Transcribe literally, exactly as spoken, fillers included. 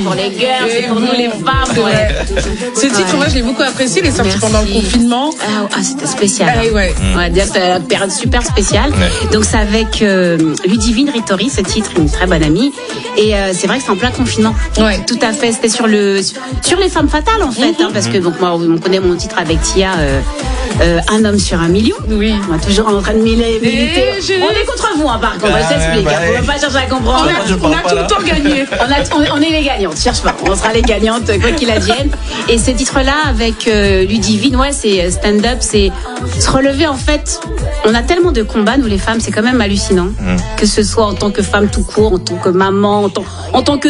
pour les girls, c'est pour nous les femmes. Ouais. Ce titre, ouais. moi, je l'ai beaucoup apprécié. Il est sorti Merci. pendant le confinement. Ah, ah c'était spécial. Ah, ouais. On va dire que c'était une période super spéciale. Ouais. Donc c'est avec euh, Ludivine Ritori, ce titre, une très bonne amie. Et euh, c'est vrai que c'est en plein confinement. Ouais. Tout à fait. C'était sur le sur les femmes fatales en fait, mm-hmm. hein, parce que donc moi on connaît mon titre avec Tia, euh, euh, un homme sur un million. Oui. On est toujours en train de militer. Je... On est contre vous, hein, par contre. Bah, je t'explique. Bah, hein, on va pas chercher à comprendre. On a, on a tout le temps gagné. on, a, on, on est les gagnantes. Cherche pas. On sera les gagnantes quoi qu'il advienne. Et ce titre-là avec euh, Ludivine, ouais, c'est stand-up, c'est se relever en fait. On a tellement de combats nous les femmes, c'est quand même hallucinant. Mm. Que ce soit en tant que femme tout court, en tant que maman, en tant, en tant que